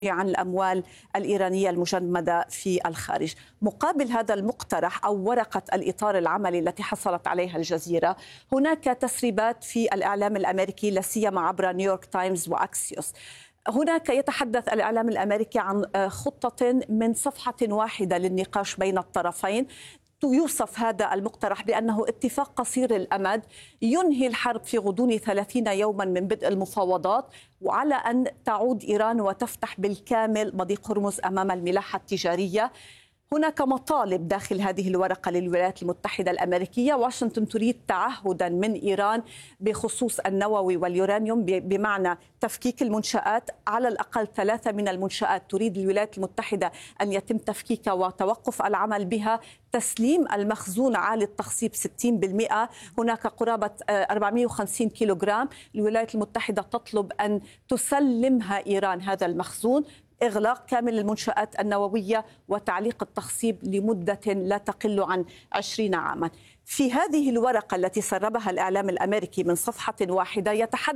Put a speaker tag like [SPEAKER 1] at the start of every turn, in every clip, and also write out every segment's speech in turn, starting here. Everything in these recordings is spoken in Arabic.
[SPEAKER 1] عن الأموال الإيرانية المجمدة في الخارج. مقابل هذا المقترح أو ورقة الإطار العملي التي حصلت عليها الجزيرة، هناك تسريبات في الإعلام الأمريكي لا سيما عبر نيويورك تايمز وأكسيوس. هناك يتحدث الإعلام الأمريكي عن خطة من صفحة واحدة للنقاش بين الطرفين. يوصف هذا المقترح بأنه اتفاق قصير الأمد ينهي الحرب في غضون 30 يوما من بدء المفاوضات، وعلى أن تعود إيران وتفتح بالكامل مضيق هرمز أمام الملاحة التجارية. هناك مطالب داخل هذه الورقة للولايات المتحدة الأمريكية. واشنطن تريد تعهدا من إيران بخصوص النووي واليورانيوم، بمعنى تفكيك المنشآت. على الأقل 3 من المنشآت تريد الولايات المتحدة أن يتم تفكيكها وتوقف العمل بها. تسليم المخزون عالي التخصيب 60%. هناك قرابة 450 كيلوغرام. الولايات المتحدة تطلب أن تسلمها إيران هذا المخزون. إغلاق كامل المنشآت النووية وتعليق التخصيب لمدة لا تقل عن 20 عاما. في هذه الورقة التي سربها الإعلام الأمريكي من صفحة واحدة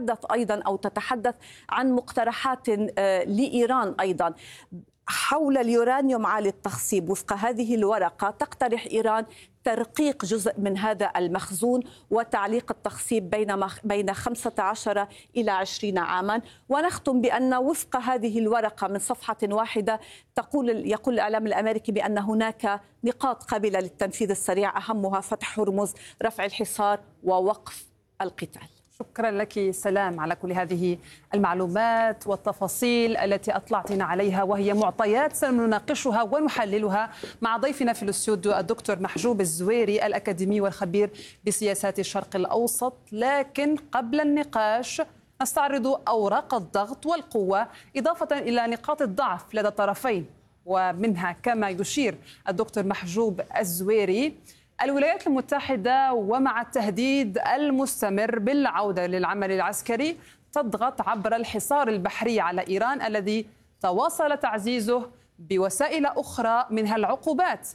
[SPEAKER 1] تتحدث عن مقترحات لإيران أيضا حول اليورانيوم عالي التخصيب. وفق هذه الورقة تقترح إيران ترقيق جزء من هذا المخزون وتعليق التخصيب بين 15 إلى 20 عاما. ونختم بأن وفق هذه الورقة من صفحة واحدة يقول الإعلام الأمريكي بأن هناك نقاط قابلة للتنفيذ السريع، أهمها فتح هرمز، رفع الحصار، ووقف القتال.
[SPEAKER 2] شكرا لك سلام على كل هذه المعلومات والتفاصيل التي أطلعتنا عليها، وهي معطيات سنناقشها ونحللها مع ضيفنا في الاستوديو الدكتور محجوب الزويري الأكاديمي والخبير بسياسات الشرق الأوسط. لكن قبل النقاش نستعرض أوراق الضغط والقوة إضافة إلى نقاط الضعف لدى الطرفين، ومنها كما يشير الدكتور محجوب الزويري الولايات المتحدة ومع التهديد المستمر بالعودة للعمل العسكري تضغط عبر الحصار البحري على إيران الذي تواصل تعزيزه بوسائل أخرى منها العقوبات،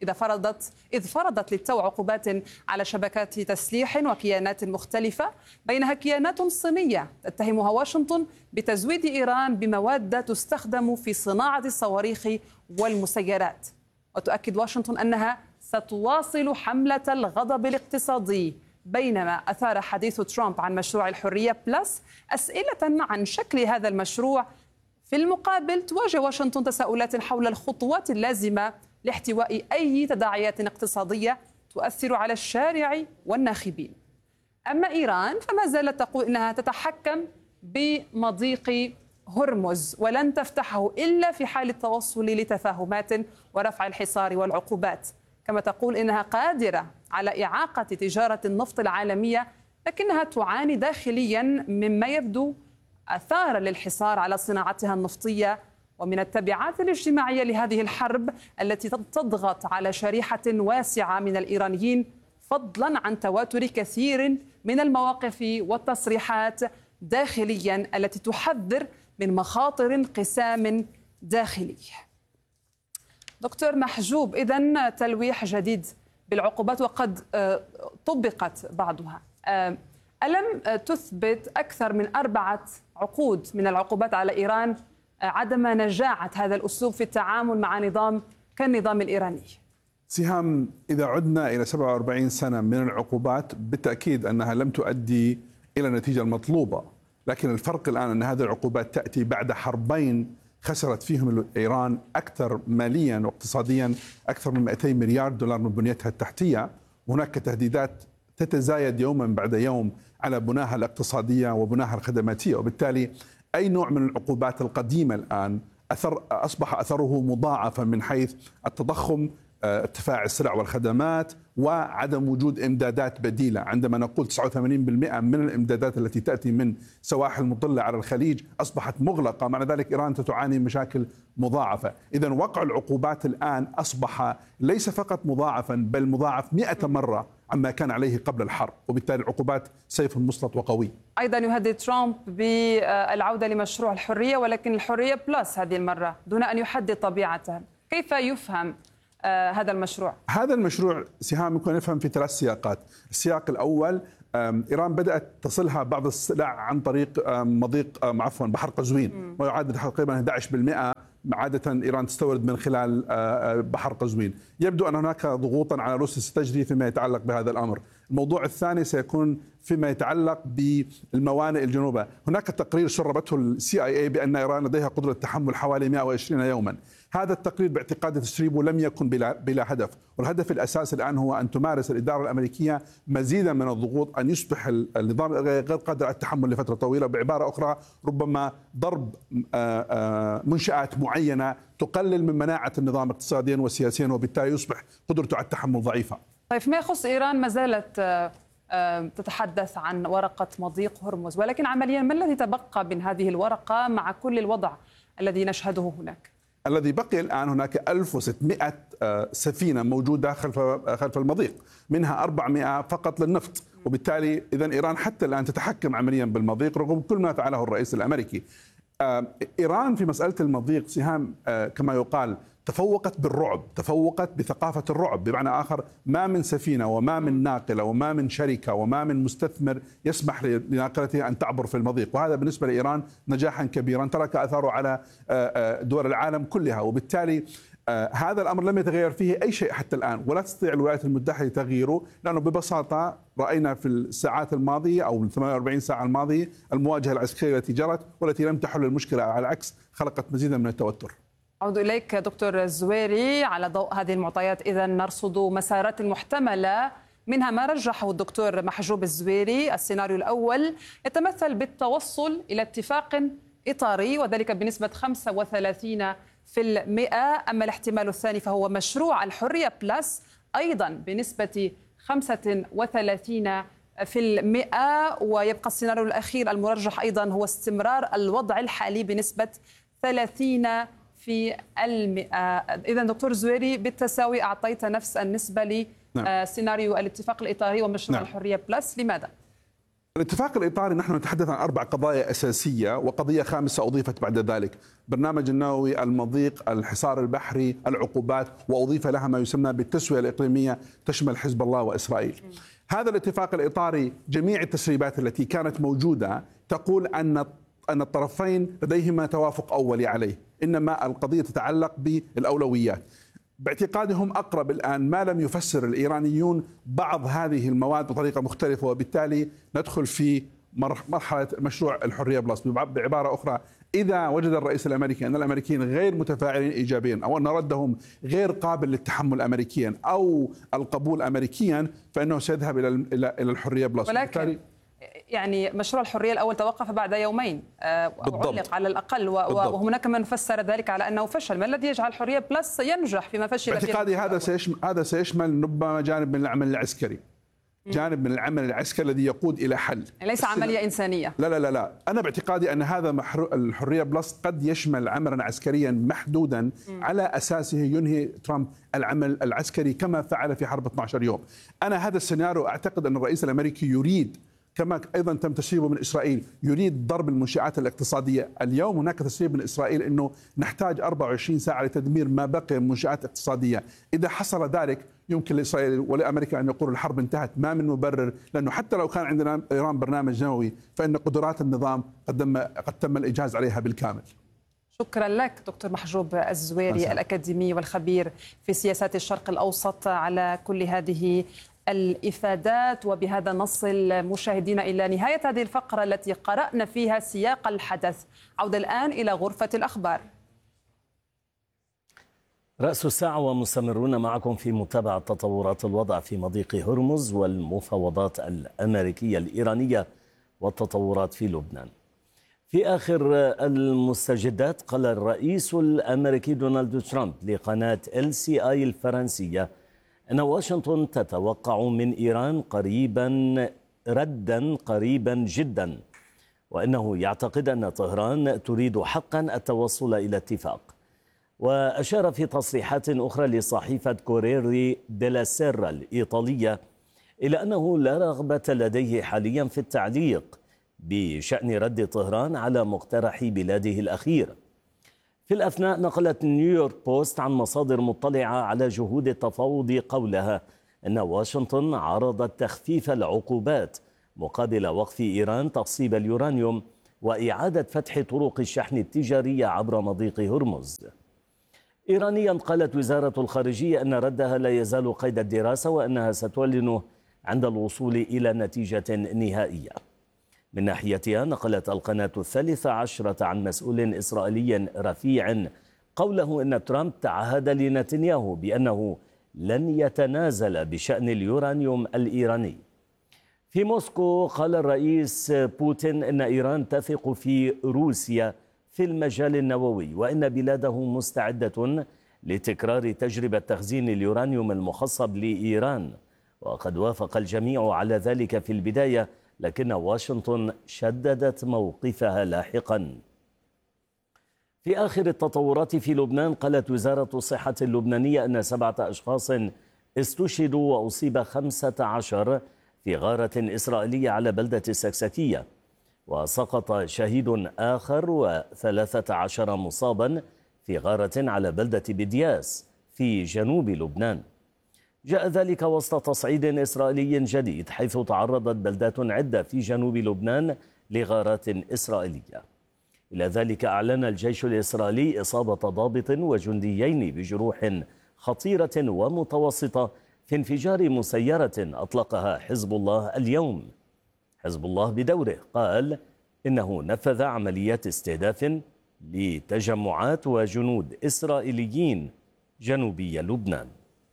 [SPEAKER 2] إذ فرضت للتو عقوبات على شبكات تسليح وكيانات مختلفة، بينها كيانات صينية تتهمها واشنطن بتزويد إيران بمواد تستخدم في صناعة الصواريخ والمسيرات. وتؤكد واشنطن أنها ستواصل حملة الغضب الاقتصادي، بينما أثار حديث ترامب عن مشروع الحرية بلس أسئلة عن شكل هذا المشروع. في المقابل تواجه واشنطن تساؤلات حول الخطوات اللازمة لاحتواء أي تداعيات اقتصادية تؤثر على الشارع والناخبين. أما إيران فما زالت تقول إنها تتحكم بمضيق هرمز ولن تفتحه إلا في حال التوصل لتفاهمات ورفع الحصار والعقوبات، كما تقول إنها قادرة على إعاقة تجارة النفط العالمية، لكنها تعاني داخليا مما يبدو آثار للحصار على صناعتها النفطية ومن التبعات الاجتماعية لهذه الحرب التي تضغط على شريحة واسعة من الإيرانيين، فضلا عن تواتر كثير من المواقف والتصريحات داخليا التي تحذر من مخاطر انقسام داخلي. دكتور محجوب، إذن تلويح جديد بالعقوبات وقد طبقت بعضها، ألم تثبت أكثر من 4 عقود من العقوبات على إيران عدم نجاعة هذا الأسلوب في التعامل مع نظام كالنظام الإيراني؟
[SPEAKER 3] سهام، إذا عدنا إلى 47 سنة من العقوبات بالتأكيد أنها لم تؤدي إلى النتيجة المطلوبة، لكن الفرق الآن أن هذه العقوبات تأتي بعد حربين خسرت فيهم إيران أكثر ماليا واقتصاديا أكثر من 200 مليار دولار من بنيتها التحتية. هناك تهديدات تتزايد يوما بعد يوم على بناها الاقتصادية وبناها الخدماتية، وبالتالي أي نوع من العقوبات القديمة الآن أصبح أثره مضاعفا من حيث التضخم، ارتفاع السلع والخدمات، وعدم وجود إمدادات بديلة. عندما نقول 89% من الإمدادات التي تأتي من سواحل مطلة على الخليج أصبحت مغلقة، معنى ذلك إيران تعاني مشاكل مضاعفة. إذن وقع العقوبات الآن أصبح ليس فقط مضاعفا بل مضاعف 100 مرة عما كان عليه قبل الحرب، وبالتالي العقوبات سيف مسلط وقوي.
[SPEAKER 2] أيضا يهدد ترامب بالعودة لمشروع الحرية، ولكن الحرية بلس هذه المرة دون أن يحدد طبيعتها. كيف يفهم هذا المشروع؟
[SPEAKER 3] هذا المشروع سهام ممكن نفهم في 3 سياقات. السياق الأول، إيران بدأت تصلها بعض السلع عن طريق مضيق بحر قزوين، ويعادل تقريبا 11% عادة إيران تستورد من خلال بحر قزوين. يبدو أن هناك ضغوطا على روسيا ستجري فيما يتعلق بهذا الأمر. الموضوع الثاني سيكون فيما يتعلق بالموانئ الجنوبة. هناك تقرير سربته CIA بأن إيران لديها قدرة تحمل حوالي 120 يوما. هذا التقرير باعتقاد تسريبه لم يكن بلا هدف، والهدف الأساسي الآن هو أن تمارس الإدارة الأمريكية مزيدا من الضغوط أن يصبح النظام غير قادر على التحمل لفترة طويلة. بعبارة أخرى، ربما ضرب منشآت معينة تقلل من مناعة النظام اقتصاديا وسياسيا، وبالتالي يصبح قدرته على التحمل ضعيفة.
[SPEAKER 2] طيب، فيما يخص إيران ما زالت تتحدث عن ورقة مضيق هرمز، ولكن عمليا ما الذي تبقى من هذه الورقة مع كل الوضع الذي نشهده هناك؟
[SPEAKER 3] الذي بقي الآن هناك 1600 سفينة موجودة خلف المضيق، منها 400 فقط للنفط، وبالتالي إذن إيران حتى الآن تتحكم عمليا بالمضيق رغم كل ما فعله الرئيس الأمريكي. إيران في مسألة المضيق سهام كما يقال تفوقت بالرعب، تفوقت بثقافة الرعب، بمعنى آخر ما من سفينة وما من ناقلة وما من شركة وما من مستثمر يسمح لناقلته أن تعبر في المضيق، وهذا بالنسبة لإيران نجاحا كبيرا ترك أثاره على دول العالم كلها. وبالتالي هذا الأمر لم يتغير فيه أي شيء حتى الآن، ولا تستطيع الولايات المتحدة تغييره، لأنه ببساطة رأينا في الساعات الماضية أو 48 ساعة الماضية المواجهة العسكرية التي جرت والتي لم تحل المشكلة، على العكس خلقت مزيدا من التوتر.
[SPEAKER 2] أعود إليك دكتور الزويري. على ضوء هذه المعطيات إذا نرصد مسارات محتملة، منها ما رجحه الدكتور محجوب الزويري. السيناريو الأول يتمثل بالتوصل إلى اتفاق إطاري، وذلك بنسبة 35%. أما الاحتمال الثاني فهو مشروع الحرية بلس، أيضا بنسبة 35%. ويبقى السيناريو الأخير المرجح أيضا هو استمرار الوضع الحالي بنسبة 30%. إذا دكتور زويري بالتساوي أعطيت نفس النسبة لسيناريو الاتفاق الإطاري ومشروع الحرية بلس. لماذا؟
[SPEAKER 3] الاتفاق الإطاري نحن نتحدث عن 4 قضايا أساسية، وقضية خامسة أضيفت بعد ذلك: برنامج النووي، المضيق، الحصار البحري، العقوبات، وأضيف لها ما يسمى بالتسوية الإقليمية تشمل حزب الله وإسرائيل. هذا الاتفاق الإطاري جميع التسريبات التي كانت موجودة تقول أن الطرفين لديهما توافق أولي عليه، إنما القضية تتعلق بالأولويات. باعتقادهم أقرب الآن ما لم يفسر الإيرانيون بعض هذه المواد بطريقة مختلفة، وبالتالي ندخل في مرحلة مشروع الحرية بلس. بعبارة أخرى، إذا وجد الرئيس الأمريكي أن الأمريكيين غير متفاعلين إيجابيا، أو أن ردهم غير قابل للتحمل أمريكيا أو القبول أمريكيا، فإنه سيذهب إلى الحرية بلس.
[SPEAKER 2] ولكن يعني مشروع الحرية الأول توقف بعد يومين أو علق على الأقل، وهناك من فسر ذلك على أنه فشل. ما الذي يجعل الحرية بلس ينجح فيما فشل؟
[SPEAKER 3] باعتقادي هذا سيشمل ربما جانب من العمل العسكري، جانب من العمل العسكري الذي يقود إلى حل،
[SPEAKER 2] ليس عملية إنسانية.
[SPEAKER 3] لا، أنا باعتقادي أن هذا الحرية بلس قد يشمل عملا عسكريا محدودا على أساسه ينهي ترامب العمل العسكري كما فعل في حرب 12 يوم. أنا هذا السيناريو أعتقد أن الرئيس الأمريكي يريد، كما أيضا تم تسريبه من إسرائيل، يريد ضرب المنشآت الاقتصادية. اليوم هناك تسريب من إسرائيل أنه نحتاج 24 ساعة لتدمير ما بقي من منشآت اقتصادية. إذا حصل ذلك يمكن لإسرائيل ولأمريكا أن يقولوا الحرب انتهت، ما من مبرر، لأنه حتى لو كان عندنا إيران برنامج نووي فإن قدرات النظام قد تم الإجهاز عليها بالكامل.
[SPEAKER 2] شكرا لك دكتور محجوب الزويري الأكاديمي والخبير في سياسات الشرق الأوسط على كل هذه الإفادات. وبهذا نصل مشاهدينا إلى نهاية هذه الفقرة التي قرأنا فيها سياق الحدث. عودة الآن إلى غرفة الأخبار.
[SPEAKER 4] رأس الساعة ومستمرون معكم في متابعة تطورات الوضع في مضيق هرمز والمفاوضات الأمريكية الإيرانية والتطورات في لبنان. في آخر المستجدات قال الرئيس الأمريكي دونالد ترامب لقناة LCI الفرنسية أن واشنطن تتوقع من إيران ردا قريبا جدا، وأنه يعتقد أن طهران تريد حقا التوصل إلى اتفاق. وأشار في تصريحات أخرى لصحيفة كوريري ديلا سيرا الإيطالية إلى أنه لا رغبة لديه حاليا في التعليق بشأن رد طهران على مقترح بلاده الأخير. في الأثناء نقلت نيويورك بوست عن مصادر مطلعة على جهود التفاوض قولها أن واشنطن عرضت تخفيف العقوبات مقابل وقف إيران تخصيب اليورانيوم وإعادة فتح طرق الشحن التجارية عبر مضيق هرمز. إيرانيا قالت وزارة الخارجية أن ردها لا يزال قيد الدراسة وأنها ستعلنه عند الوصول إلى نتيجة نهائية. من ناحيتها نقلت القناة 13 عن مسؤول إسرائيلي رفيع قوله أن ترامب تعهد لنتنياهو بأنه لن يتنازل بشأن اليورانيوم الإيراني. في موسكو قال الرئيس بوتين أن إيران تثق في روسيا في المجال النووي وأن بلاده مستعدة لتكرار تجربة تخزين اليورانيوم المخصب لإيران، وقد وافق الجميع على ذلك في البداية، لكن واشنطن شددت موقفها لاحقا. في آخر التطورات في لبنان قالت وزارة الصحة اللبنانية أن 7 أشخاص استشهدوا وأصيب 15 في غارة إسرائيلية على بلدة السكسكية، وسقط شهيد آخر و13 مصابا في غارة على بلدة بدياس في جنوب لبنان. جاء ذلك وسط تصعيد إسرائيلي جديد حيث تعرضت بلدات عدة في جنوب لبنان لغارات إسرائيلية. إلى ذلك أعلن الجيش الإسرائيلي إصابة ضابط وجنديين بجروح خطيرة ومتوسطة في انفجار مسيرة أطلقها حزب الله اليوم. حزب الله بدوره قال إنه نفذ عمليات استهداف لتجمعات وجنود إسرائيليين جنوبي لبنان.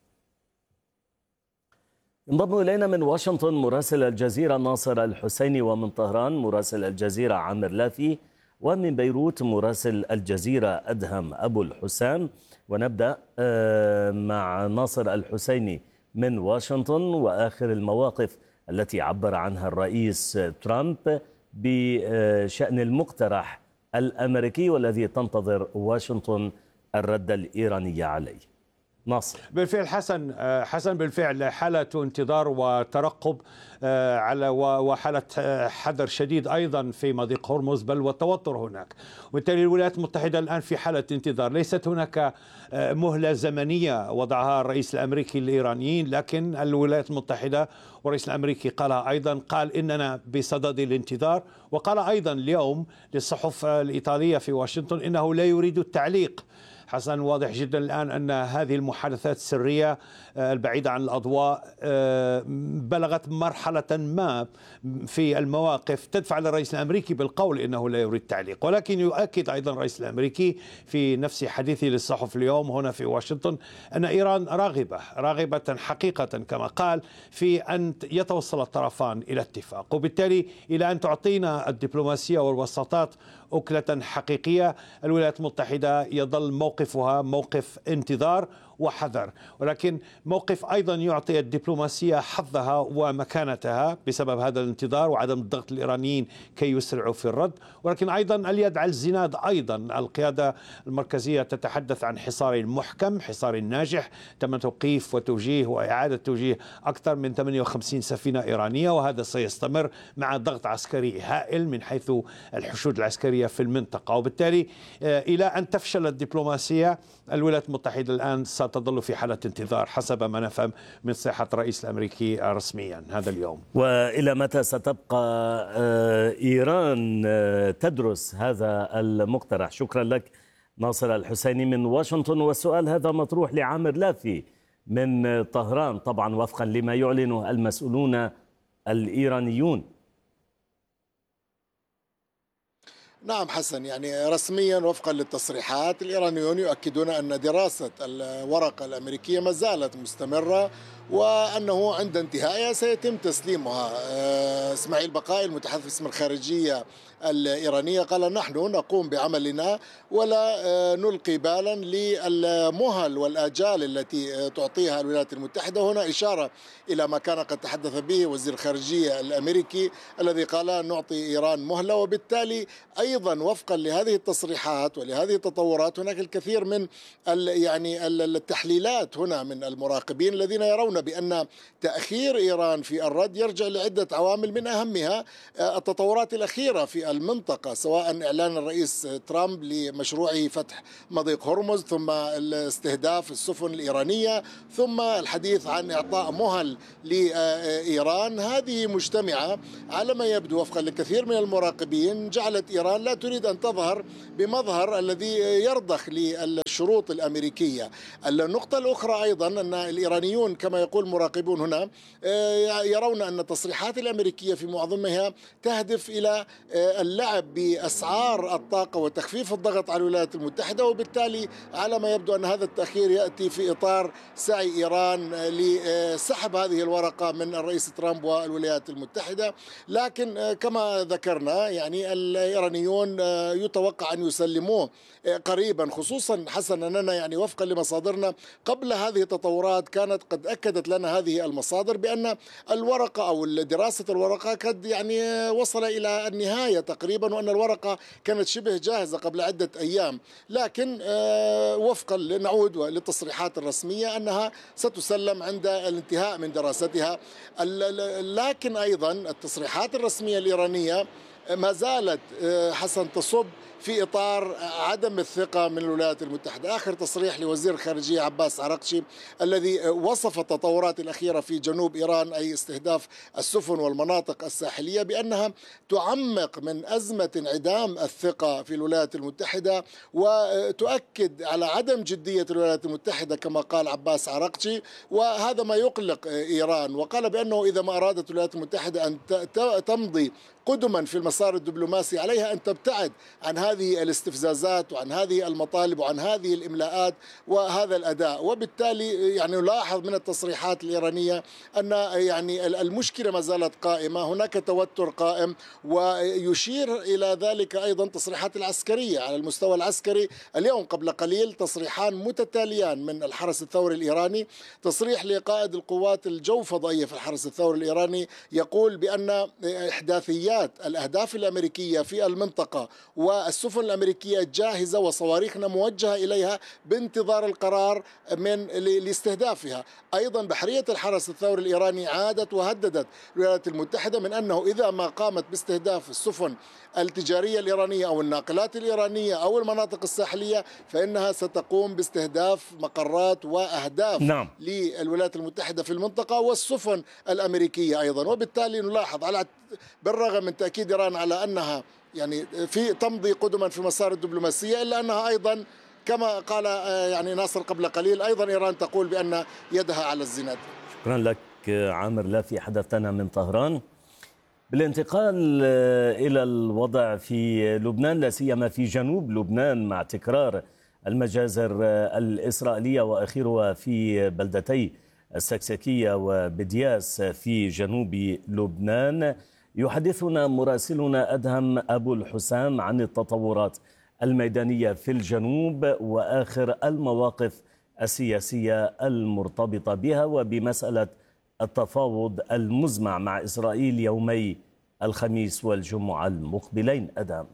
[SPEAKER 4] انضم إلينا من واشنطن مراسل الجزيرة ناصر الحسيني، ومن طهران مراسل الجزيرة عامر لافي، ومن بيروت مراسل الجزيرة أدهم أبو الحسام. ونبدأ مع ناصر الحسيني من واشنطن وآخر المواقف التي عبر عنها الرئيس ترامب بشأن المقترح الأمريكي والذي تنتظر واشنطن الرد الإيراني عليه. ناصر.
[SPEAKER 5] بالفعل حسن بالفعل حالة انتظار وترقب على وحالة حذر شديد أيضا في مضيق هرمز، بل والتوتر هناك، وبالتالي الولايات المتحدة الآن في حالة انتظار. ليست هناك مهلة زمنية وضعها الرئيس الأمريكي للإيرانيين، لكن الولايات المتحدة والرئيس الأمريكي قالها أيضا، قال إننا بصدد الانتظار، وقال أيضا اليوم للصحف الإيطالية في واشنطن إنه لا يريد التعليق. حسن، واضح جدا الآن أن هذه المحادثات السرية البعيدة عن الأضواء بلغت مرحلة ما في المواقف تدفع للرئيس الأمريكي بالقول إنه لا يريد تعليق، ولكن يؤكد أيضا الرئيس الأمريكي في نفس حديثه للصحف اليوم هنا في واشنطن أن إيران راغبة حقيقة كما قال في أن يتوصل الطرفان إلى اتفاق، وبالتالي إلى أن تعطينا الدبلوماسية والوساطات أكلة حقيقية، الولايات المتحدة يظل موقفها موقف انتظار وحذر، ولكن موقف أيضا يعطي الدبلوماسية حظها ومكانتها بسبب هذا الانتظار وعدم الضغط الإيرانيين كي يسرعوا في الرد، ولكن أيضا اليد على الزناد. أيضا القيادة المركزية تتحدث عن حصار محكم، حصار ناجح، تم توقيف وتوجيه وإعادة توجيه أكثر من 58 سفينة إيرانية، وهذا سيستمر مع ضغط عسكري هائل من حيث الحشود العسكرية في المنطقة، وبالتالي إلى أن تفشل الدبلوماسية الولايات المتحدة الآن ستظل في حالة انتظار حسب ما نفهم من صيحة الرئيس الأمريكي رسميا هذا اليوم.
[SPEAKER 4] وإلى متى ستبقى إيران تدرس هذا المقترح؟ شكرا لك ناصر الحسيني من واشنطن. والسؤال هذا مطروح لعامر لافي من طهران، طبعا وفقا لما يعلنه المسؤولون الإيرانيون.
[SPEAKER 6] نعم حسن، يعني رسميا وفقا للتصريحات الإيرانيون يؤكدون أن دراسة الورقة الأمريكية ما زالت مستمرة، وأنه عند انتهائها سيتم تسليمها. إسماعيل بقائي المتحدث باسم الخارجية الإيرانية قال: نحن نقوم بعملنا ولا نلقي بالا للمهل والآجال التي تعطيها الولايات المتحدة. هنا إشارة إلى ما كان قد تحدث به وزير الخارجية الأمريكي الذي قال نعطي إيران مهلة، وبالتالي أيضا وفقا لهذه التصريحات ولهذه التطورات هناك الكثير من يعني التحليلات هنا من المراقبين الذين يرون قال بأن تأخير إيران في الرد يرجع لعدة عوامل، من أهمها التطورات الأخيرة في المنطقة، سواء إعلان الرئيس ترامب لمشروعه فتح مضيق هرمز، ثم استهداف السفن الإيرانية، ثم الحديث عن إعطاء مهل لإيران. هذه مجتمعة على ما يبدو وفقا لكثير من المراقبين جعلت إيران لا تريد أن تظهر بمظهر الذي يرضخ للشروط الأمريكية. النقطة الأخرى أيضا أن الإيرانيون كما يقول مراقبون هنا يرون أن التصريحات الأمريكية في معظمها تهدف إلى اللعب بأسعار الطاقة وتخفيف الضغط على الولايات المتحدة، وبالتالي على ما يبدو أن هذا التأخير يأتي في إطار سعي إيران لسحب هذه الورقة من الرئيس ترامب والولايات المتحدة. لكن كما ذكرنا يعني الإيرانيون يتوقع أن يسلموه قريبا، خصوصا حسن أننا يعني وفقا لمصادرنا قبل هذه التطورات كانت قد أكدت لنا هذه المصادر بأن الورقة أو دراسة الورقة قد يعني وصل إلى النهاية تقريبا، وأن الورقة كانت شبه جاهزة قبل عدة أيام، لكن وفقا نعود للتصريحات الرسمية أنها ستسلم عند الانتهاء من دراستها. لكن أيضا التصريحات الرسمية الإيرانية ما زالت حسن تصب في إطار عدم الثقة من الولايات المتحدة. آخر تصريح لوزير الخارجية عباس عراقچي الذي وصف التطورات الأخيرة في جنوب إيران أي استهداف السفن والمناطق الساحلية بأنها تعمق من أزمة انعدام الثقة في الولايات المتحدة، وتؤكد على عدم جدية الولايات المتحدة كما قال عباس عراقچي، وهذا ما يقلق إيران. وقال بأنه إذا ما أرادت الولايات المتحدة أن تمضي قدما في المسار الدبلوماسي عليها أن تبتعد عن هذه الاستفزازات وعن هذه المطالب وعن هذه الإملاءات وهذا الأداء. وبالتالي يعني نلاحظ من التصريحات الإيرانية أن يعني المشكلة ما زالت قائمة، هناك توتر قائم، ويشير إلى ذلك أيضا تصريحات العسكرية على المستوى العسكري. اليوم قبل قليل تصريحان متتاليان من الحرس الثوري الإيراني، تصريح لقائد القوات الجوفضائية في الحرس الثوري الإيراني يقول بأن إحداثيات الأهداف الأمريكية في المنطقة والسفن الأمريكية جاهزة وصواريخنا موجهة إليها بانتظار القرار من لاستهدافها. أيضا بحرية الحرس الثوري الإيراني عادت وهددت الولايات المتحدة من أنه إذا ما قامت باستهداف السفن التجارية الإيرانية أو الناقلات الإيرانية أو المناطق الساحلية فإنها ستقوم باستهداف مقرات وأهداف للولايات المتحدة في المنطقة والسفن الأمريكية أيضا. وبالتالي نلاحظ على بالرغم من تأكيد إيران على أنها يعني في تمضي قدما في مسار الدبلوماسية، إلا أنها أيضا كما قال يعني ناصر قبل قليل أيضا إيران تقول بأن يدها على الزناد.
[SPEAKER 4] شكرا لك عامر لافي حدثنا من طهران. بالانتقال إلى الوضع في لبنان لا سيما في جنوب لبنان مع تكرار المجازر الإسرائيلية وأخيرها في بلدتي السكسكية وبدياس في جنوب لبنان، يحدثنا مراسلنا أدهم أبو الحسام عن التطورات الميدانية في الجنوب وآخر المواقف السياسية المرتبطة بها وبمسألة التفاوض المزمع مع إسرائيل يومي الخميس والجمعة المقبلين. أدهم.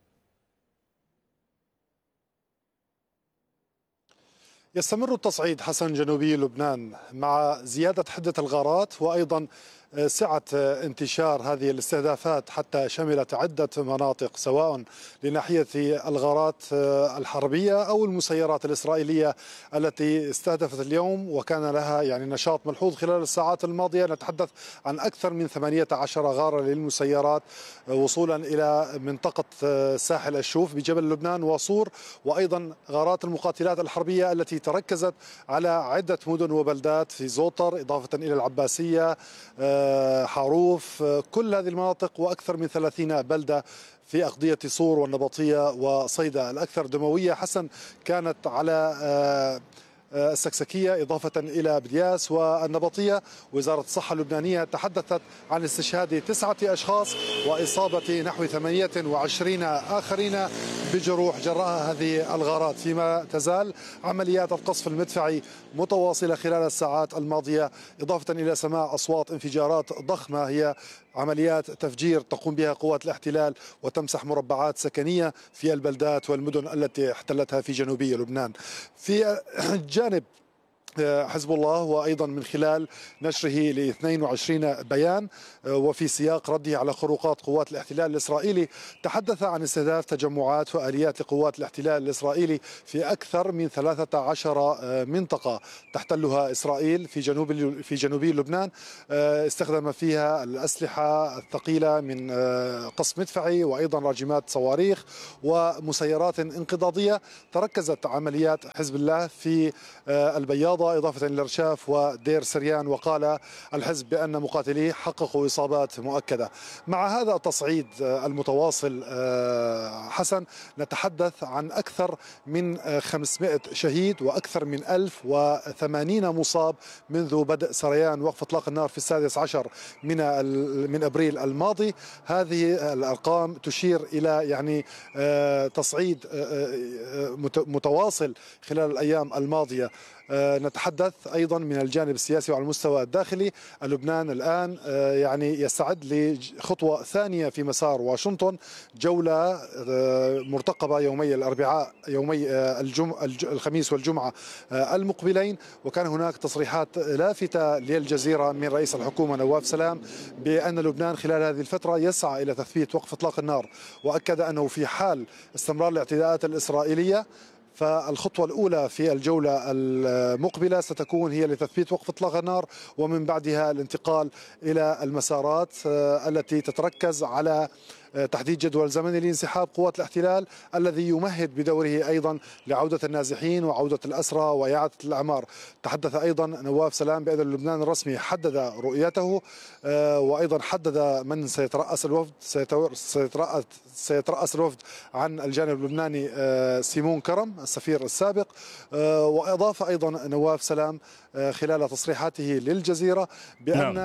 [SPEAKER 7] يستمر التصعيد حسن جنوبي لبنان مع زيادة حدة الغارات وأيضا سعة انتشار هذه الاستهدافات حتى شملت عدة مناطق سواء لناحية الغارات الحربية أو المسيرات الإسرائيلية التي استهدفت اليوم وكان لها يعني نشاط ملحوظ خلال الساعات الماضية. نتحدث عن أكثر من 18 غارة للمسيرات وصولا إلى منطقة ساحل الشوف بجبل لبنان وصور، وأيضا غارات المقاتلات الحربية التي تركزت على عدة مدن وبلدات في زوطر إضافة إلى العباسية حاروف، كل هذه المناطق وأكثر من 30 بلدة في أقضية صور والنبطية وصيدا. الأكثر دموية حسن كانت على السكسكية إضافة إلى بدياس والنبطية. وزارة الصحة اللبنانية تحدثت عن استشهاد 9 أشخاص وإصابة نحو 28 آخرين بجروح جراء هذه الغارات، فيما تزال عمليات القصف المدفعي متواصلة خلال الساعات الماضية إضافة إلى سماع أصوات انفجارات ضخمة هي عمليات تفجير تقوم بها قوات الاحتلال وتمسح مربعات سكنية في البلدات والمدن التي احتلتها في جنوبي لبنان. في جانب حزب الله، وأيضا من خلال نشره ل 22 بيان وفي سياق رده على خروقات قوات الاحتلال الإسرائيلي، تحدث عن استهداف تجمعات وآليات لقوات الاحتلال الإسرائيلي في أكثر من 13 منطقة تحتلها إسرائيل في جنوبي لبنان، استخدم فيها الأسلحة الثقيلة من قصف مدفعي وأيضا راجمات صواريخ ومسيرات انقضاضية. تركزت عمليات حزب الله في البياضة إضافة للرشاف ودير سريان، وقال الحزب بأن مقاتليه حققوا إصابات مؤكدة. مع هذا التصعيد المتواصل حسن، نتحدث عن أكثر من 500 شهيد وأكثر من 1080 مصاب منذ بدء سريان وقف إطلاق النار في 16 من أبريل الماضي. هذه الأرقام تشير إلى تصعيد متواصل خلال الأيام الماضية. نتحدث أيضا من الجانب السياسي وعلى المستوى الداخلي. لبنان الآن يستعد لخطوة ثانية في مسار واشنطن، جولة مرتقبة يومي الأربعاء يومي الخميس والجمعة المقبلين. وكان هناك تصريحات لافتة للجزيرة من رئيس الحكومة نواف سلام بأن لبنان خلال هذه الفترة يسعى إلى تثبيت وقف إطلاق النار، وأكد أنه في حال استمرار الاعتداءات الإسرائيلية فالخطوة الأولى في الجولة المقبلة ستكون هي لتثبيت وقف إطلاق النار، ومن بعدها الانتقال إلى المسارات التي تتركز على تحديد جدول زمني لانسحاب قوات الاحتلال الذي يمهد بدوره أيضا لعودة النازحين وعودة الأسرى وإعادة الأعمار. تحدث أيضا نواف سلام بأن لبنان الرسمي حدد رؤيته، وأيضا حدد من سيترأس الوفد. سيترأس الوفد عن الجانب اللبناني سيمون كرم السفير السابق. وأضاف أيضا نواف سلام خلال تصريحاته للجزيرة بأن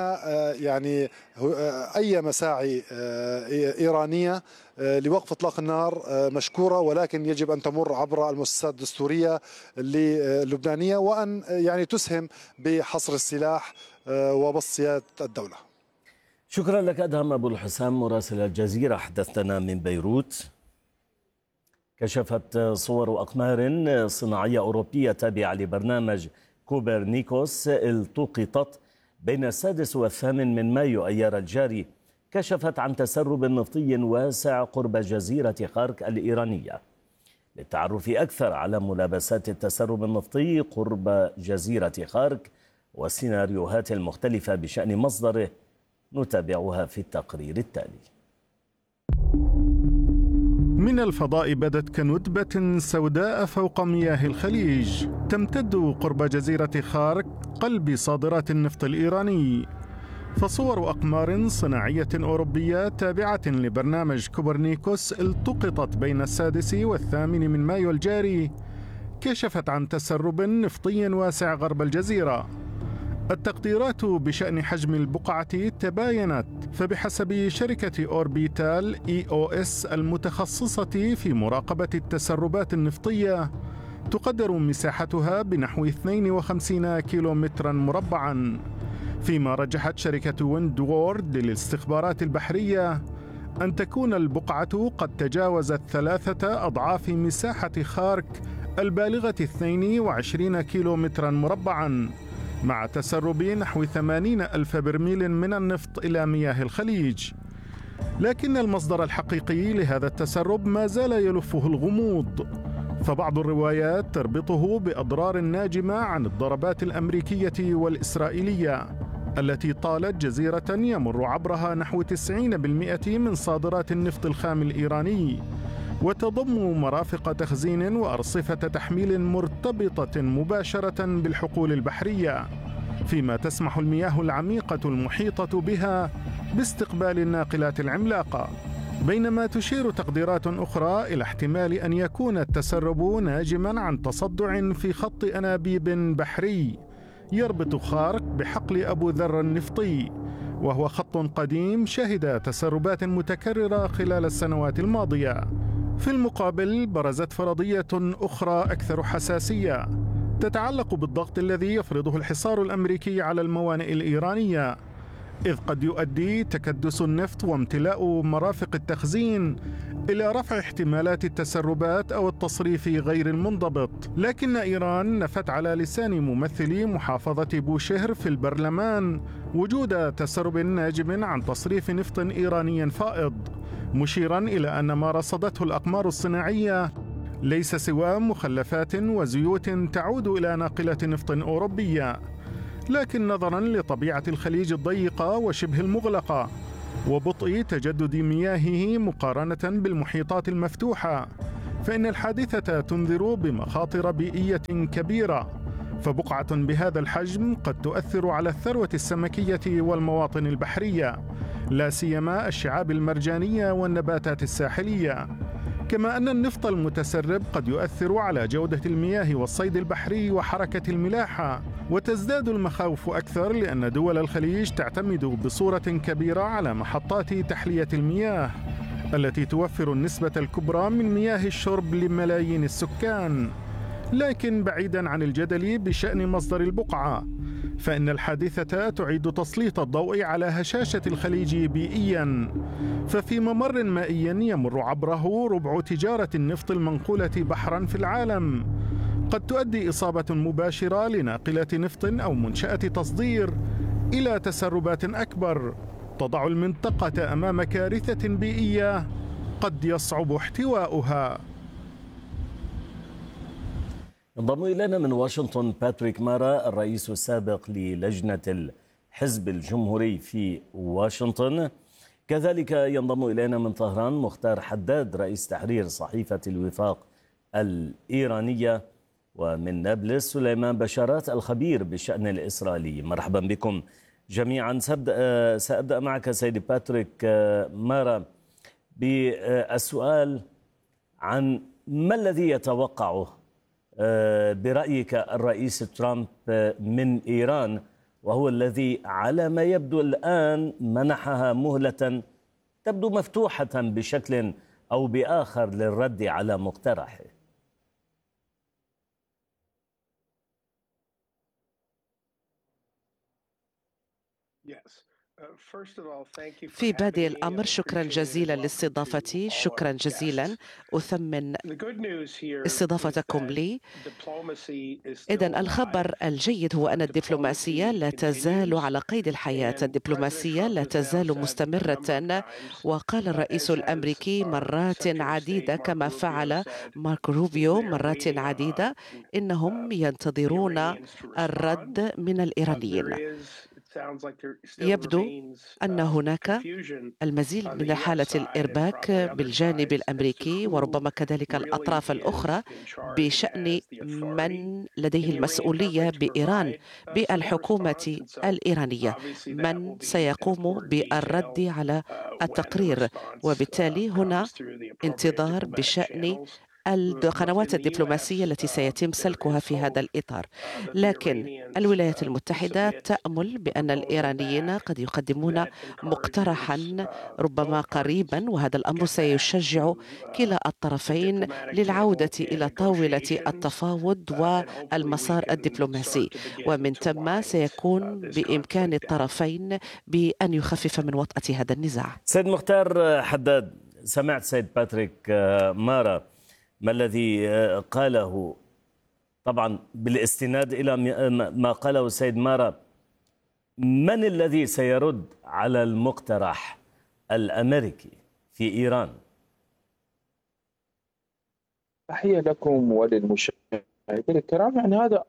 [SPEAKER 7] أي مساعي إيرانية لوقف إطلاق النار مشكورة، ولكن يجب أن تمر عبر المؤسسات الدستورية اللبنانية، وأن تسهم بحصر السلاح وبسط سيادة الدولة.
[SPEAKER 4] شكرا لك أدهم أبو الحسام مراسل الجزيرة، حدثتنا من بيروت. كشفت صور أقمار صناعية أوروبية تابعة لبرنامج كوبرنيكوس التقطت بين 6 و8 من مايو أيار الجاري، كشفت عن تسرب نفطي واسع قرب جزيرة خارك الإيرانية. للتعرف أكثر على ملابسات التسرب النفطي قرب جزيرة خارك والسيناريوهات المختلفة بشأن مصدره نتابعها في التقرير التالي.
[SPEAKER 8] من الفضاء بدت كندبة سوداء فوق مياه الخليج تمتد قرب جزيرة خارك قلب صادرات النفط الإيراني. فصور أقمار صناعية أوروبية تابعة لبرنامج كوبرنيكوس التقطت بين 6 و8 من مايو الجاري كشفت عن تسرب نفطي واسع غرب الجزيرة. التقديرات بشأن حجم البقعة تباينت، فبحسب شركة أوربيتال EOS المتخصصة في مراقبة التسربات النفطية تقدر مساحتها بنحو 52 كيلومترا مربعا، فيما رجحت شركة ويند وورد للاستخبارات البحرية أن تكون البقعة قد تجاوزت 3 أضعاف مساحة خارك البالغة 22 كيلومترا مربعا، مع تسرب نحو 80,000 برميل من النفط إلى مياه الخليج. لكن المصدر الحقيقي لهذا التسرب ما زال يلفه الغموض، فبعض الروايات تربطه بأضرار ناجمة عن الضربات الأمريكية والإسرائيلية التي طالت جزيرة يمر عبرها نحو 90% من صادرات النفط الخام الإيراني، وتضم مرافق تخزين وأرصفة تحميل مرتبطة مباشرة بالحقول البحرية، فيما تسمح المياه العميقة المحيطة بها باستقبال الناقلات العملاقة. بينما تشير تقديرات أخرى إلى احتمال أن يكون التسرب ناجما عن تصدع في خط أنابيب بحري يربط خارك بحقل أبو ذر النفطي، وهو خط قديم شهد تسربات متكررة خلال السنوات الماضية. في المقابل برزت فرضية أخرى أكثر حساسية تتعلق بالضغط الذي يفرضه الحصار الأمريكي على الموانئ الإيرانية إذ قد يؤدي تكدس النفط وامتلاء مرافق التخزين إلى رفع احتمالات التسربات أو التصريف غير المنضبط. لكن إيران نفت على لسان ممثلي محافظة بوشهر في البرلمان وجود تسرب ناجم عن تصريف نفط إيراني فائض، مشيرا إلى أن ما رصدته الأقمار الصناعية ليس سوى مخلفات وزيوت تعود إلى ناقلة نفط أوروبية. لكن نظرا لطبيعة الخليج الضيقة وشبه المغلقة وبطء تجدد مياهه مقارنة بالمحيطات المفتوحة، فإن الحادثة تنذر بمخاطر بيئية كبيرة، فبقعة بهذا الحجم قد تؤثر على الثروة السمكية والمواطن البحرية، لا سيما الشعاب المرجانية والنباتات الساحلية. كما أن النفط المتسرب قد يؤثر على جودة المياه والصيد البحري وحركة الملاحة، وتزداد المخاوف أكثر لأن دول الخليج تعتمد بصورة كبيرة على محطات تحلية المياه التي توفر النسبة الكبرى من مياه الشرب لملايين السكان. لكن بعيداً عن الجدل بشأن مصدر البقعة، فإن الحادثة تعيد تسليط الضوء على هشاشة الخليج بيئياً، ففي ممر مائي يمر عبره ربع تجارة النفط المنقولة بحراً في العالم قد تؤدي إصابة مباشرة لناقلة نفط أو منشأة تصدير إلى تسربات أكبر تضع المنطقة أمام كارثة بيئية قد يصعب احتواؤها.
[SPEAKER 4] انضم إلينا من واشنطن باتريك مارا، الرئيس السابق للجنة الحزب الجمهوري في واشنطن. كذلك ينضم إلينا من طهران مختار حداد، رئيس تحرير صحيفة الوفاق الإيرانية. ومن نابلس سليمان بشارات، الخبير بالشأن الإسرائيلي. مرحبا بكم جميعا. سأبدأ معك سيدي باتريك مارا بالسؤال عن ما الذي يتوقعه برأيك الرئيس ترامب من إيران، وهو الذي على ما يبدو الآن منحها مهلة تبدو مفتوحة بشكل أو بآخر للرد على مقترحه.
[SPEAKER 9] في بادئ الأمر شكرا جزيلا لاستضافتي، شكرا جزيلا، أثمن استضافتكم لي. إذن الخبر الجيد هو أن الدبلوماسية لا تزال على قيد الحياة، الدبلوماسية لا تزال مستمرة، وقال الرئيس الأمريكي مرات عديدة كما فعل ماركو روبيو مرات عديدة إنهم ينتظرون الرد من الإيرانيين. يبدو أن هناك المزيد من حالة الإرباك بالجانب الأمريكي وربما كذلك الأطراف الأخرى بشأن من لديه المسؤولية بإيران بالحكومة الإيرانية، من سيقوم بالرد على التقرير. وبالتالي هنا انتظار بشأن القنوات الدبلوماسية التي سيتم سلكها في هذا الإطار. لكن الولايات المتحدة تأمل بأن الإيرانيين قد يقدمون مقترحا ربما قريبا، وهذا الأمر سيشجع كلا الطرفين للعودة إلى طاولة التفاوض والمسار الدبلوماسي، ومن ثم سيكون بإمكان الطرفين بأن يخفف من وطأة هذا النزاع.
[SPEAKER 4] سيد مختار حداد، سمعت سيد باتريك مارا ما الذي قاله، طبعا بالاستناد إلى ما قاله السيد مارا. من الذي سيرد على المقترح الأمريكي في إيران؟
[SPEAKER 10] تحية لكم وللمشاهدين الكرام. يعني هذا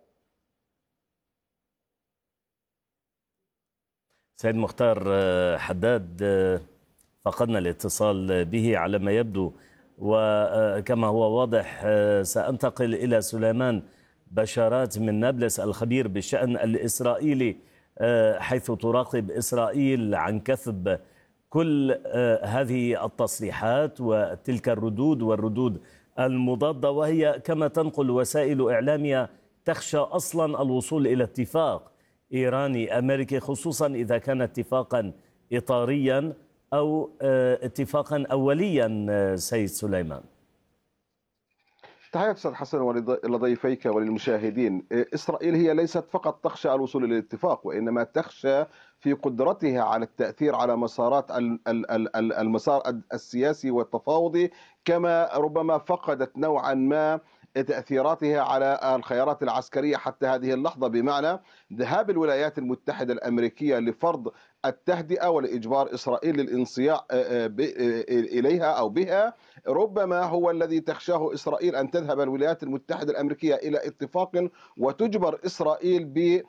[SPEAKER 4] سيد مختار حداد فقدنا الاتصال به على ما يبدو، وكما هو واضح سأنتقل إلى سليمان بشارات من نابلس، الخبير بالشأن الإسرائيلي، حيث تراقب إسرائيل عن كثب كل هذه التصريحات وتلك الردود والردود المضادة، وهي كما تنقل وسائل إعلامية تخشى أصلا الوصول إلى اتفاق إيراني أمريكي، خصوصا إذا كان اتفاقا إطاريا أو اتفاقا أوليا. سيد سليمان.
[SPEAKER 11] تحية أستاذ حسن ولضيفيك وللمشاهدين. إسرائيل هي ليست فقط تخشى الوصول إلى الاتفاق، وإنما تخشى في قدرتها على التأثير على مسارات المسار السياسي والتفاوضي، كما ربما فقدت نوعا ما تأثيراتها على الخيارات العسكرية حتى هذه اللحظة، بمعنى ذهاب الولايات المتحدة الأمريكية لفرض التهدئة ولإجبار إسرائيل للانصياع إليها أو بها، ربما هو الذي تخشاه إسرائيل، أن تذهب الولايات المتحدة الأمريكية إلى اتفاق وتجبر إسرائيل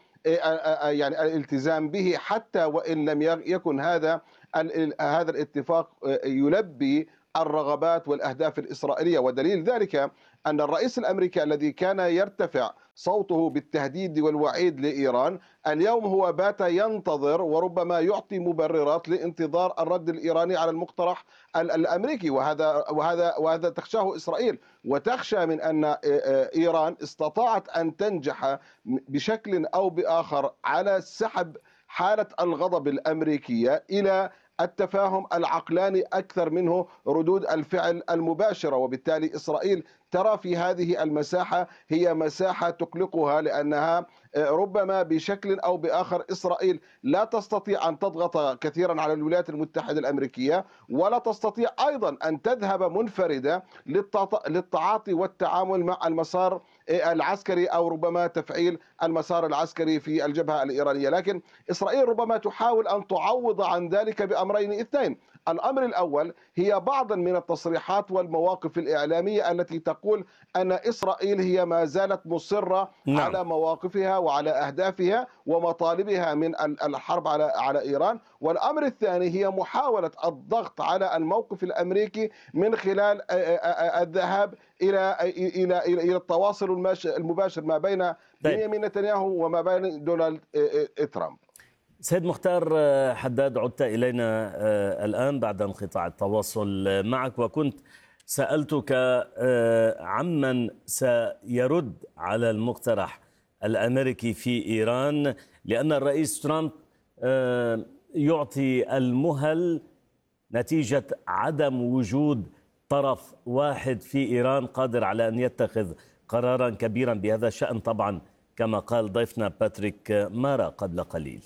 [SPEAKER 11] يعني الالتزام به، حتى وإن لم يكن هذا الاتفاق يلبي الرغبات والأهداف الإسرائيلية. ودليل ذلك أن الرئيس الأمريكي الذي كان يرتفع صوته بالتهديد والوعيد لإيران، اليوم هو بات ينتظر وربما يعطي مبررات لانتظار الرد الإيراني على المقترح الأمريكي، وهذا تخشاه إسرائيل، وتخشى من أن إيران استطاعت أن تنجح بشكل أو بآخر على سحب حالة الغضب الأمريكية إلى التفاهم العقلاني أكثر منه ردود الفعل المباشرة. وبالتالي إسرائيل ترى في هذه المساحة هي مساحة تقلقها، لأنها ربما بشكل أو بآخر إسرائيل لا تستطيع أن تضغط كثيرا على الولايات المتحدة الأمريكية، ولا تستطيع أيضا أن تذهب منفردة للتعاطي والتعامل مع المسار العسكري أو ربما تفعيل المسار العسكري في الجبهة الإيرانية. لكن إسرائيل ربما تحاول أن تعوض عن ذلك بأمرين اثنين. الأمر الأول هي بعضا من التصريحات والمواقف الإعلامية التي تقول أن إسرائيل هي ما زالت مصرة على مواقفها وعلى أهدافها ومطالبها من الحرب على إيران. والأمر الثاني هي محاولة الضغط على الموقف الأمريكي من خلال الذهاب إلى التواصل المباشر ما بين بنيامين نتنياهو وما بين دونالد ترامب.
[SPEAKER 4] سيد مختار حداد، عدت إلينا الآن بعد انقطاع التواصل معك، وكنت سألتك عمن سيرد على المقترح الأمريكي في إيران، لأن الرئيس ترامب يعطي المهل نتيجة عدم وجود طرف واحد في إيران قادر على أن يتخذ قرارا كبيرا بهذا الشأن، طبعا كما قال ضيفنا باتريك مارا قبل قليل.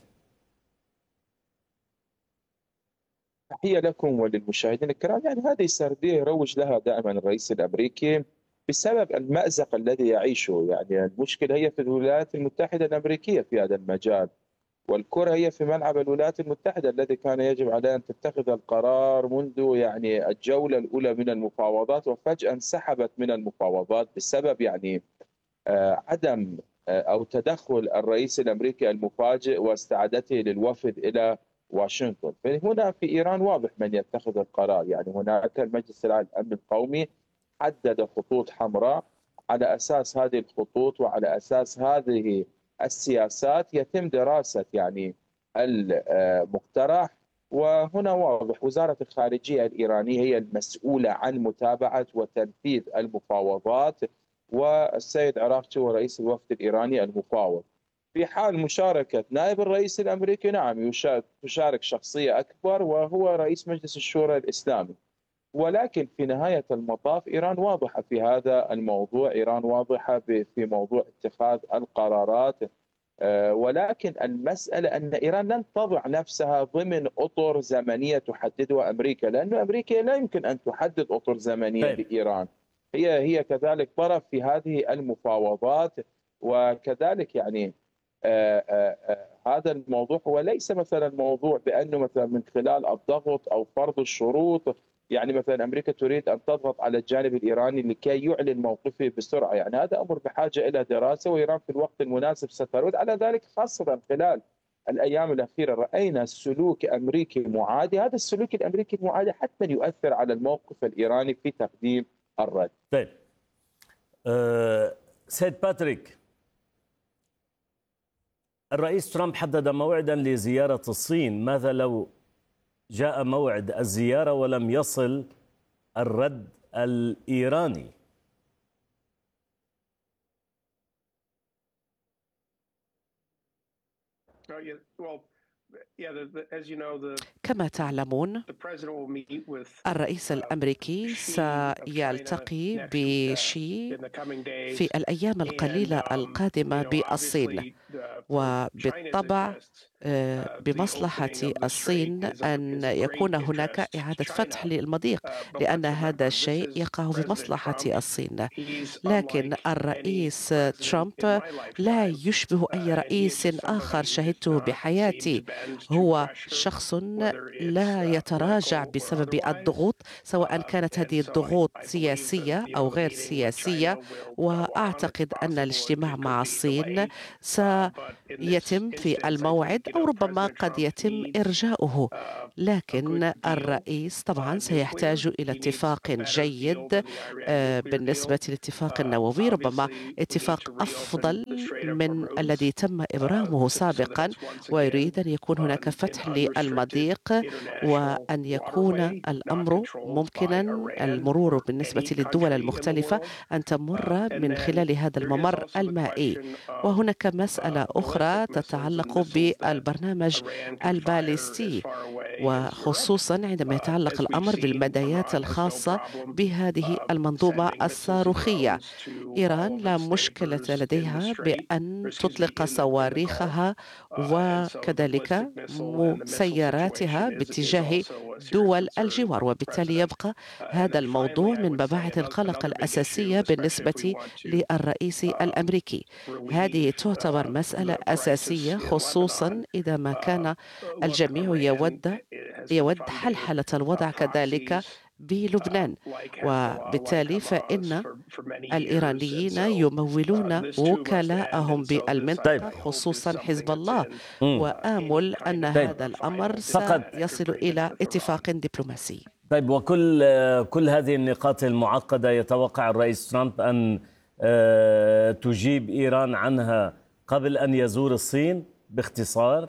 [SPEAKER 10] تحية لكم وللمشاهدين الكرام. يعني هذه السردية يروج لها دائما الرئيس الأمريكي بسبب المأزق الذي يعيشه. يعني المشكلة هي في الولايات المتحدة الأمريكية في هذا المجال، والكرة هي في ملعب الولايات المتحدة الذي كان يجب عليها أن تتخذ القرار منذ يعني الجولة الأولى من المفاوضات، وفجأة انسحبت من المفاوضات بسبب يعني عدم أو تدخل الرئيس الأمريكي المفاجئ واستعادته للوفد إلى واشنطن. هنا في إيران واضح من يتخذ القرار. يعني هناك المجلس العام للأمن القومي حدد خطوط حمراء، على أساس هذه الخطوط وعلى أساس هذه السياسات يتم دراسة يعني المقترح. وهنا واضح وزارة الخارجية الإيرانية هي المسؤولة عن متابعة وتنفيذ المفاوضات، والسيد عراقچي هو رئيس الوفد الإيراني المفاوض. في حال مشاركة نائب الرئيس الأمريكي نعم تشارك شخصية أكبر وهو رئيس مجلس الشورى الإسلامي، ولكن في نهاية المطاف إيران واضحة في هذا الموضوع، إيران واضحة في موضوع اتخاذ القرارات. ولكن المسألة أن إيران لن تضع نفسها ضمن أطر زمنية تحددها أمريكا، لأن أمريكا لا يمكن أن تحدد أطر زمنية لإيران، هي كذلك طرف في هذه المفاوضات. وكذلك يعني هذا الموضوع هو ليس مثلا موضوع بأنه مثلا من خلال الضغط أو فرض الشروط. يعني مثلا أمريكا تريد أن تضغط على الجانب الإيراني لكي يعلن موقفه بسرعة، يعني هذا أمر بحاجة إلى دراسة، وإيران في الوقت المناسب سترد على ذلك. خاصة خلال الأيام الأخيرة رأينا سلوك أمريكي معادي، هذا السلوك الأمريكي المعادي حتى يؤثر على الموقف الإيراني في تقديم الرد.
[SPEAKER 4] طيب سيد باتريك، الرئيس ترامب حدد موعدا لزيارة الصين، ماذا لو جاء موعد الزيارة ولم يصل الرد الإيراني؟
[SPEAKER 9] كما تعلمون، الرئيس الأمريكي سيلتقي بشي في الأيام القليلة القادمة بالصين، وبالطبع بمصلحة الصين أن يكون هناك إعادة فتح للمضيق، لأن هذا الشيء يقع بمصلحة الصين. لكن الرئيس ترامب لا يشبه أي رئيس آخر شهدته بحياتي. هو شخص لا يتراجع بسبب الضغوط، سواء كانت هذه الضغوط سياسية أو غير سياسية. وأعتقد أن الاجتماع مع الصين سيتم في الموعد أو ربما قد يتم إرجاؤه، لكن الرئيس طبعا سيحتاج إلى اتفاق جيد بالنسبة للاتفاق النووي، ربما اتفاق أفضل من الذي تم إبرامه سابقا، ويريد أن يكون هناك فتح للمضيق وأن يكون الأمر ممكنا المرور بالنسبة للدول المختلفة أن تمر من خلال هذا الممر المائي. وهناك مسألة أخرى تتعلق بالبرنامج الباليستي، وخصوصا عندما يتعلق الأمر بالمدايات الخاصة بهذه المنظومة الصاروخية. إيران لا مشكلة لديها بأن تطلق صواريخها وكذلك مسيراتها باتجاه دول الجوار، وبالتالي يبقى هذا الموضوع من مباعث القلق الأساسية بالنسبة للرئيس الأمريكي. هذه تعتبر مسألة أساسية، خصوصا إذا ما كان الجميع يود حلحلة الوضع كذلك بلبنان، وبالتالي فإن الإيرانيين يمولون وكلاءهم بالمنطقة خصوصا حزب الله، وآمل أن هذا الأمر سيصل إلى اتفاق دبلوماسي.
[SPEAKER 4] طيب، وكل هذه النقاط المعقدة يتوقع الرئيس ترامب أن تجيب إيران عنها قبل أن يزور الصين باختصار؟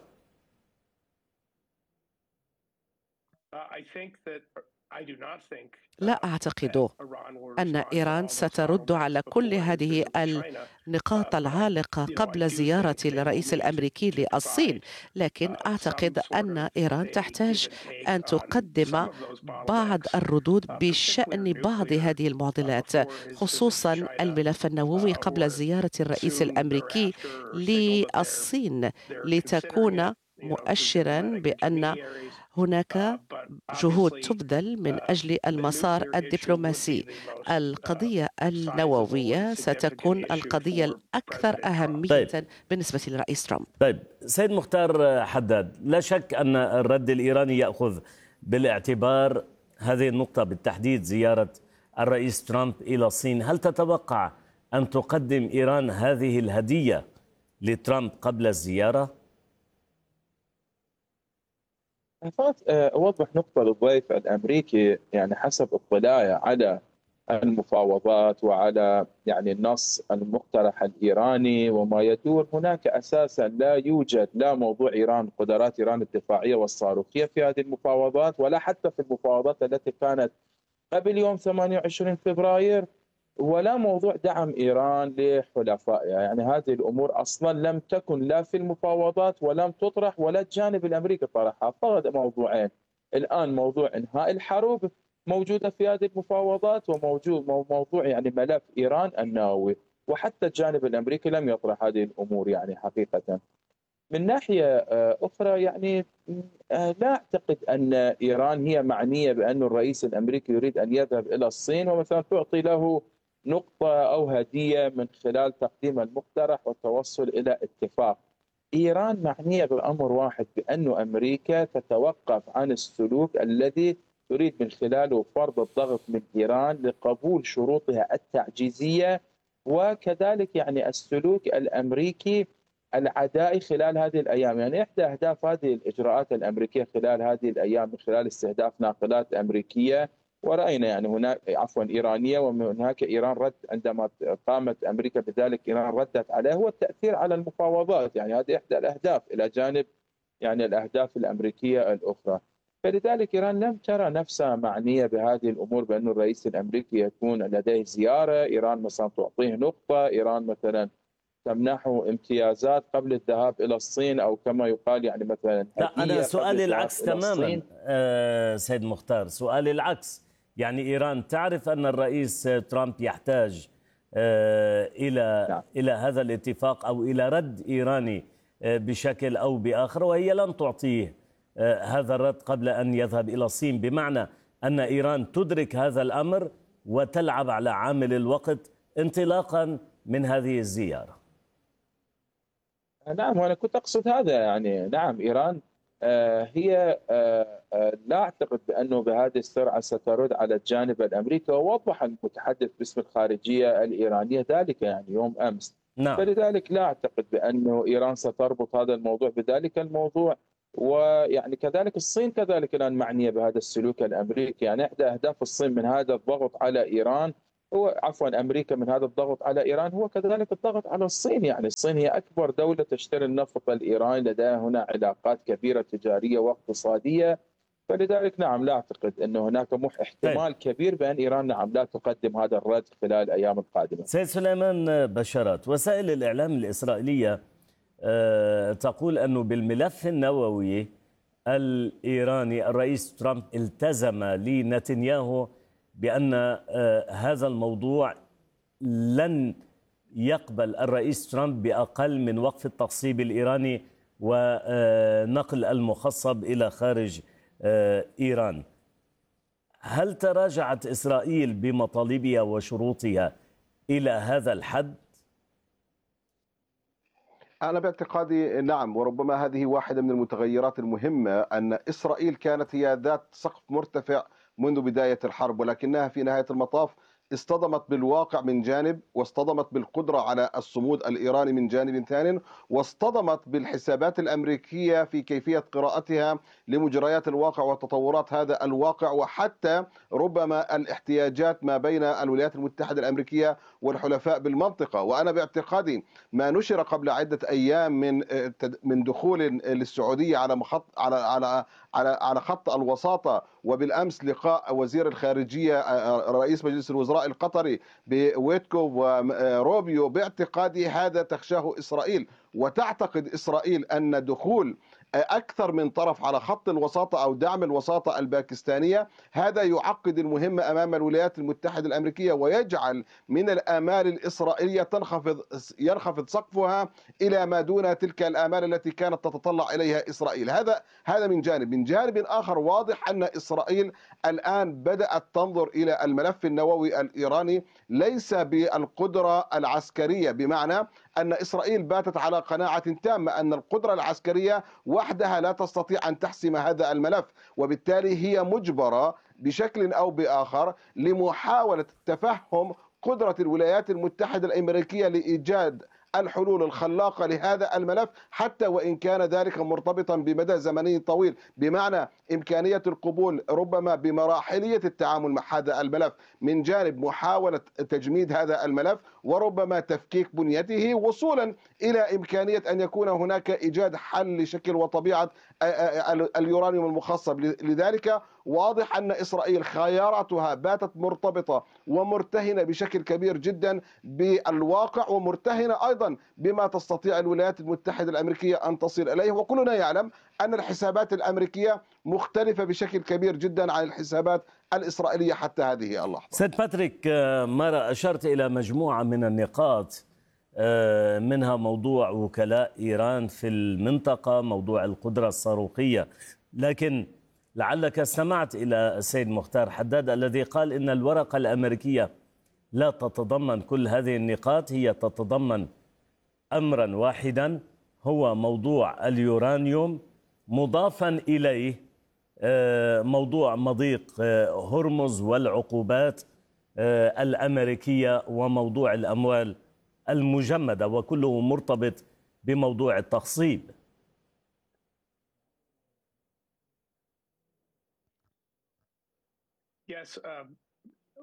[SPEAKER 9] لا أعتقد أن إيران سترد على كل هذه النقاط العالقة قبل زيارة الرئيس الأمريكي للصين، لكن أعتقد أن إيران تحتاج أن تقدم بعض الردود بشأن بعض هذه المعضلات، خصوصا الملف النووي قبل زيارة الرئيس الأمريكي للصين، لتكون مؤشرا بأن هناك جهود تبذل من أجل المسار الدبلوماسي. القضية النووية ستكون القضية الأكثر أهمية بالنسبة للرئيس ترامب.
[SPEAKER 4] طيب سيد مختار حداد، لا شك أن الرد الإيراني يأخذ بالاعتبار هذه النقطة بالتحديد، زيارة الرئيس ترامب إلى الصين. هل تتوقع أن تقدم إيران هذه الهدية لترامب قبل الزيارة؟
[SPEAKER 10] فقط أوضح نقطة للضيف الأمريكي، يعني حسب اطلاعي على المفاوضات وعلى يعني النص المقترح الإيراني وما يدور، هناك أساسا لا يوجد لا موضوع إيران، قدرات إيران الدفاعية والصاروخية في هذه المفاوضات، ولا حتى في المفاوضات التي كانت قبل يوم 28 فبراير، ولا موضوع دعم إيران لحلفائها. يعني هذه الأمور أصلا لم تكن لا في المفاوضات ولم تطرح، ولا الجانب الأمريكي طرحها. فقط موضوعين الآن: موضوع إنهاء الحرب موجودة في هذه المفاوضات، وموجود موضوع يعني ملف إيران النووي، وحتى الجانب الأمريكي لم يطرح هذه الأمور يعني حقيقة. من ناحية أخرى يعني لا أعتقد أن إيران هي معنية بأن الرئيس الأمريكي يريد أن يذهب إلى الصين ومثلا تعطي له نقطة أو هدية من خلال تقديم المقترح والتوصل إلى اتفاق. إيران معنية بأمر واحد، بأن أمريكا تتوقف عن السلوك الذي تريد من خلاله فرض الضغط من إيران لقبول شروطها التعجيزية، وكذلك يعني السلوك الأمريكي العدائي خلال هذه الأيام. يعني إحدى أهداف هذه الإجراءات الأمريكية خلال هذه الأيام من خلال استهداف ناقلات أمريكية، ورأينا يعني هناك إيرانية، وهناك إيران رد عندما قامت أمريكا بذلك، إيران ردت عليه، هو التأثير على المفاوضات. يعني هذه إحدى الأهداف إلى جانب يعني الأهداف الأمريكية الأخرى. فلذلك إيران لم ترى نفسها معنية بهذه الأمور، بأن الرئيس الأمريكي يكون لديه زيارة، إيران مثلا تعطيه نقطة، إيران مثلا تمنحه امتيازات قبل الذهاب إلى الصين، أو كما يقال يعني مثلا
[SPEAKER 4] لا، أنا سؤالي العكس تماما سيد مختار، سؤالي العكس. يعني إيران تعرف أن الرئيس ترامب يحتاج إلى هذا الاتفاق أو إلى رد إيراني بشكل أو بآخر، وهي لن تعطيه هذا الرد قبل أن يذهب إلى الصين، بمعنى أن إيران تدرك هذا الأمر وتلعب على عامل الوقت انطلاقا من هذه الزيارة.
[SPEAKER 10] نعم، وأنا كنت أقصد هذا. يعني نعم، إيران هي لا أعتقد بأنه بهذه السرعة سترد على الجانب الأمريكي، ووضح المتحدث باسم الخارجية الإيرانية ذلك يعني يوم أمس.
[SPEAKER 4] نعم.
[SPEAKER 10] فلذلك لا أعتقد بأنه إيران ستربط هذا الموضوع بذلك الموضوع. ويعني كذلك الصين كذلك الآن معنية بهذا السلوك الأمريكي. يعني إحدى أهداف الصين من هذا الضغط على إيران هو أمريكا من هذا الضغط على إيران هو كذلك الضغط على الصين. يعني الصين هي أكبر دولة تشتري النفط الإيراني، لديها هنا علاقات كبيرة تجارية واقتصادية. فلذلك نعم لا أعتقد أن هناك احتمال كبير بأن إيران نعم لا تقدم هذا الرد خلال الأيام القادمة.
[SPEAKER 4] سيد سليمان بشارات، وسائل الإعلام الإسرائيلية تقول أنه بالملف النووي الإيراني الرئيس ترامب التزم لنتنياهو بأن هذا الموضوع لن يقبل الرئيس ترامب بأقل من وقف التخصيب الإيراني ونقل المخصب إلى خارج إيران. هل تراجعت إسرائيل بمطالبها وشروطها إلى هذا الحد؟
[SPEAKER 11] أنا باعتقادي نعم، وربما هذه واحدة من المتغيرات المهمة، أن إسرائيل كانت هي ذات سقف مرتفع منذ بداية الحرب، ولكنها في نهاية المطاف اصطدمت بالواقع من جانب، واصطدمت بالقدرة على الصمود الإيراني من جانب ثاني، واصطدمت بالحسابات الأمريكية في كيفية قراءتها لمجريات الواقع وتطورات هذا الواقع، وحتى ربما الاحتياجات ما بين الولايات المتحدة الأمريكية والحلفاء بالمنطقة. وأنا باعتقادي ما نشر قبل عدة أيام من دخول للسعودية على خط الوساطة، وبالأمس لقاء وزير الخارجية رئيس مجلس الوزراء القطري بويتكو وروبيو، باعتقادي هذا تخشاه إسرائيل. وتعتقد إسرائيل أن دخول أكثر من طرف على خط الوساطة أو دعم الوساطة الباكستانية هذا يعقد المهمة أمام الولايات المتحدة الأمريكية، ويجعل من الآمال الإسرائيلية ينخفض سقفها إلى ما دون تلك الآمال التي كانت تتطلع إليها إسرائيل. هذا من جانب. من جانب آخر واضح أن إسرائيل الآن بدأت تنظر إلى الملف النووي الإيراني ليس بالقدرة العسكرية، بمعنى أن إسرائيل باتت على قناعة تامة أن القدرة العسكرية وحدها لا تستطيع أن تحسم هذا الملف، وبالتالي هي مجبرة بشكل أو بآخر لمحاولة تفهم قدرة الولايات المتحدة الأمريكية لإيجاد الحلول الخلاقة لهذا الملف، حتى وإن كان ذلك مرتبطا بمدى زمني طويل، بمعنى إمكانية القبول ربما بمراحلية التعامل مع هذا الملف، من جانب محاولة تجميد هذا الملف وربما تفكيك بنيته، وصولا إلى إمكانية أن يكون هناك إيجاد حل لشكل وطبيعة اليورانيوم المخصب. لذلك واضح أن إسرائيل خياراتها باتت مرتبطة ومرتهنة بشكل كبير جدا بالواقع، ومرتهنة أيضا بما تستطيع الولايات المتحدة الأمريكية أن تصل إليه. وكلنا يعلم أن الحسابات الأمريكية مختلفة بشكل كبير جدا عن الحسابات الإسرائيلية حتى هذه اللحظة.
[SPEAKER 4] سيد باتريك مارا، أشرت إلى مجموعة من النقاط، منها موضوع وكلاء إيران في المنطقة، موضوع القدرة الصاروخية، لكن لعلك استمعت إلى السيد مختار حداد الذي قال إن الورقة الأمريكية لا تتضمن كل هذه النقاط، هي تتضمن أمرا واحدا هو موضوع اليورانيوم، مضافا إليه موضوع مضيق هرمز والعقوبات الأمريكية وموضوع الأموال المجمدة، وكله مرتبط بموضوع التخصيب.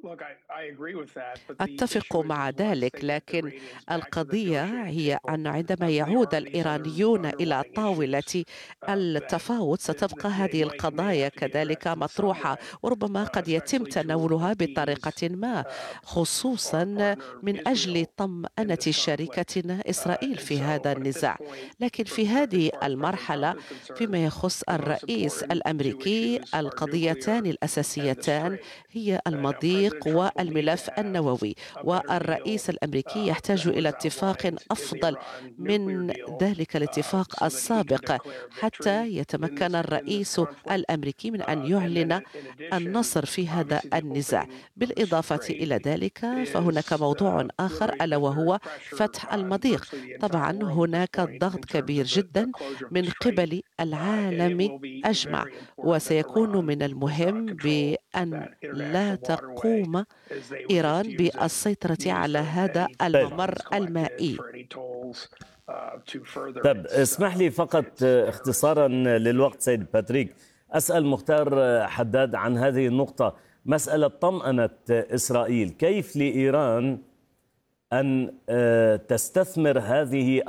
[SPEAKER 9] أتفق مع ذلك، لكن القضية هي أن عندما يعود الإيرانيون إلى طاولة التفاوض ستبقى هذه القضايا كذلك مطروحة، وربما قد يتم تناولها بطريقة ما، خصوصا من أجل طمأنة شريكتنا إسرائيل في هذا النزاع. لكن في هذه المرحلة فيما يخص الرئيس الأمريكي القضيتان الأساسيتان هي المضيق والملف النووي، والرئيس الأمريكي يحتاج إلى اتفاق أفضل من ذلك الاتفاق السابق حتى يتمكن الرئيس الأمريكي من أن يعلن النصر في هذا النزاع. بالإضافة إلى ذلك فهناك موضوع آخر ألا وهو فتح المضيق. طبعا هناك ضغط كبير جدا من قبل العالم أجمع، وسيكون من المهم بأن لا تقوم إيران بالسيطرة على هذا الممر المائي.
[SPEAKER 4] طيب اسمح لي فقط اختصارا للوقت سيد باتريك، أسأل مختار حداد عن هذه النقطة، مسألة طمأنة إسرائيل. كيف لإيران أن تستثمر هذه